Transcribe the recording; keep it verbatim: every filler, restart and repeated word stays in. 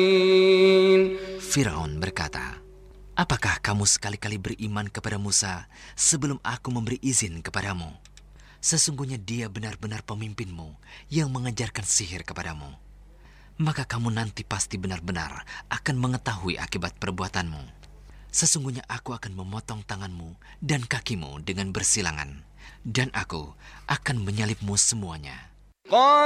Firaun berkata, "Apakah kamu sekali-kali beriman kepada Musa sebelum aku memberi izin kepadamu? Sesungguhnya dia benar-benar pemimpinmu yang mengajarkan sihir kepadamu. Maka kamu nanti pasti benar-benar akan mengetahui akibat perbuatanmu. Sesungguhnya aku akan memotong tanganmu dan kakimu dengan bersilangan, dan aku akan menyalibmu semuanya."